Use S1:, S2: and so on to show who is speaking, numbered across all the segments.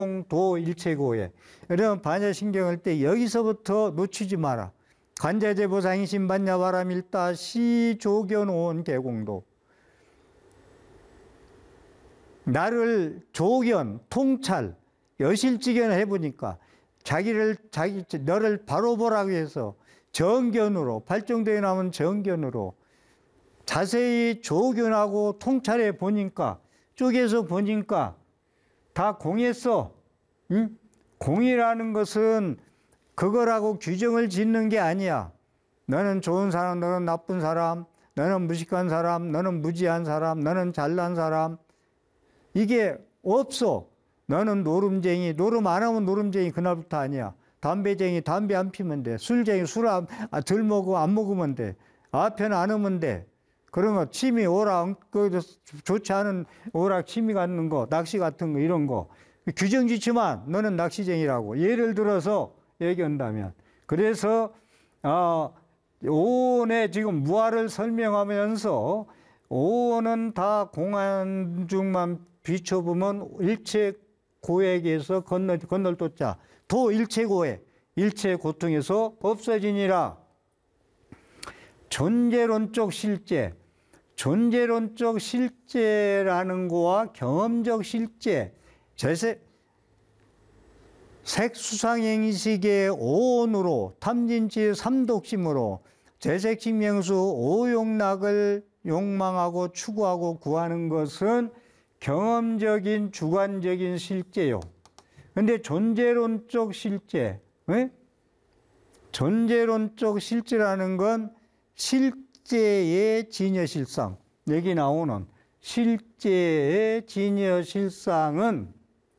S1: 도 일체고에. 이런 반야신경할 때 여기서부터 놓치지 마라. 관자재보 상이신 반야바람일다 시조견온 개공도. 나를 조견, 통찰, 여실지견 해보니까 너를 바로 보라고 해서 정견으로, 발정되어 나온 정견으로 자세히 조견하고 통찰해 보니까, 쪼개서 보니까 다 공했어. 응? 공이라는 것은 그거라고 규정을 짓는 게 아니야. 너는 좋은 사람, 너는 나쁜 사람, 너는 무식한 사람, 너는 무지한 사람, 너는 잘난 사람. 이게 없어. 너는 노름쟁이, 노름 안 하면 노름쟁이 그날부터 아니야. 담배쟁이, 담배 안 피면 돼. 술쟁이, 술 덜 먹고 안 먹으면 돼. 아편 안 하면 돼. 그런 거, 취미, 오락, 좋지 않은 오락, 취미 갖는 거, 낚시 같은 거, 이런 거. 규정 짓지만 너는 낚시쟁이라고. 예를 들어서 얘기한다면. 그래서, 오온의 지금 무아를 설명하면서 오온은 다 공한 중만 비춰보면 일체 고액에서 건널 도자. 도 일체 고액. 일체 고통에서 없어지니라. 존재론적 실제. 존재론적 실제라는 거와 경험적 실제, 색수상행식의 오온으로 탐진치 삼독심으로 재색식명수 오욕락을 욕망하고 추구하고 구하는 것은 경험적인 주관적인 실제요. 근데 존재론적 실제, 존재론적 실제라는 건 실제의 진여실상, 여기 나오는 실제의 진여실상은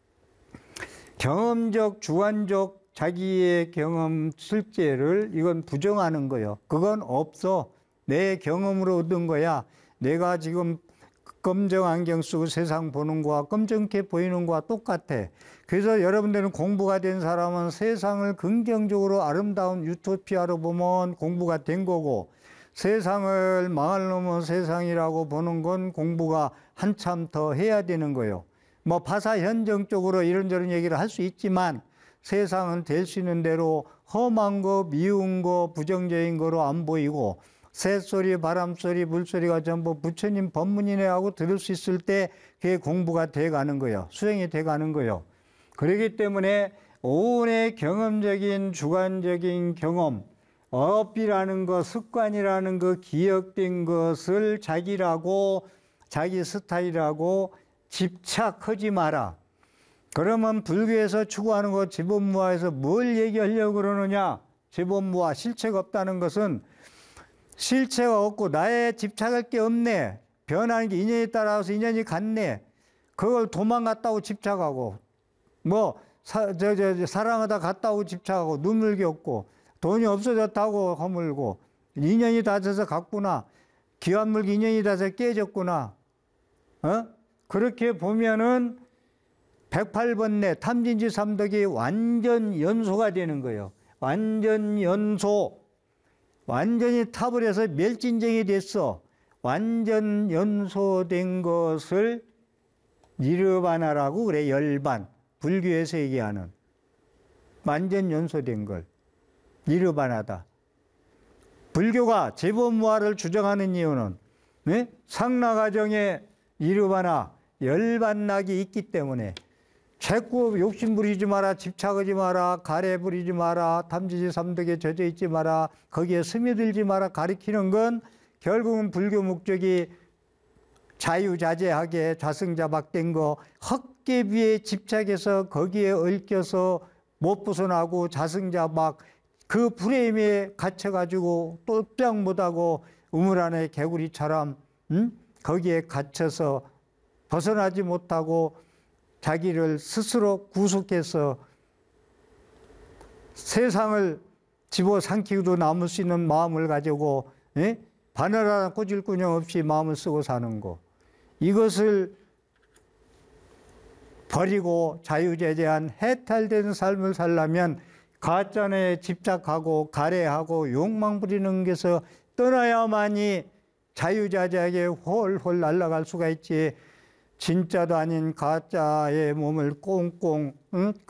S1: 경험적, 주관적 자기의 경험 실제를 이건 부정하는 거예요. 그건 없어. 내 경험으로 얻은 거야. 내가 지금 검정 안경 쓰고 세상 보는 거와 검정게 보이는 거와 똑같아. 그래서 여러분들은 공부가 된 사람은 세상을 긍정적으로 아름다운 유토피아로 보면 공부가 된 거고, 세상을 망할 놈은 세상이라고 보는 건 공부가 한참 더 해야 되는 거예요. 뭐 파사현정적으로 이런저런 얘기를 할 수 있지만 세상은 될 수 있는 대로 험한 거, 미운 거, 부정적인 거로 안 보이고, 새소리, 바람소리, 물소리가 전부 부처님 법문이네 하고 들을 수 있을 때 그게 공부가 돼 가는 거예요. 수행이 돼 가는 거예요. 그렇기 때문에 오온의 경험적인 주관적인 경험, 업이라는 것, 습관이라는 것, 기억된 것을 자기라고, 자기 스타일이라고 집착하지 마라. 그러면 불교에서 추구하는 것, 지본무화에서 뭘 얘기하려고 그러느냐? 지본무화, 실체가 없다는 것은 실체가 없고 나의 집착할 게 없네. 변하는 게 인연에 따라서 인연이 같네. 그걸 도망갔다고 집착하고, 뭐 사랑하다 갔다고 집착하고, 눈물이 없고, 돈이 없어졌다고 허물고, 인연이 닿아서 갔구나. 기완물기 인연이 닿아서 깨졌구나. 그렇게 보면은 108번뇌 탐진지 삼덕이 완전 연소가 되는 거예요. 완전 연소. 완전히 탑을 해서 멸진정이 됐어. 완전 연소된 것을 니르바나라고 그래. 열반. 불교에서 얘기하는 완전 연소된 걸 니르바나다. 불교가 제본무화를 주장하는 이유는 상나가정에 니르바나, 열반락이 있기 때문에 자꾸 욕심 부리지 마라, 집착하지 마라, 가래 부리지 마라, 탐지지 삼덕에 젖어 있지 마라, 거기에 스며들지 마라 가리키는 건 결국은 불교 목적이 자유자재하게 좌승자박된 거, 헛개비에 집착해서 거기에 얽혀서 못 벗어나고 좌승자박 그 프레임에 갇혀가지고 똘딱 못하고 우물 안에 개구리처럼 거기에 갇혀서 벗어나지 못하고 자기를 스스로 구속해서 세상을 집어삼키고도 남을 수 있는 마음을 가지고 바늘 하나 꼬질구녕 없이 마음을 쓰고 사는 거, 이것을 버리고 자유제재한 해탈된 삶을 살려면 가짜에 집착하고 가래하고 욕망 부리는 것에서 떠나야만이 자유자재하게 홀홀 날아갈 수가 있지, 진짜도 아닌 가짜의 몸을 꽁꽁 응?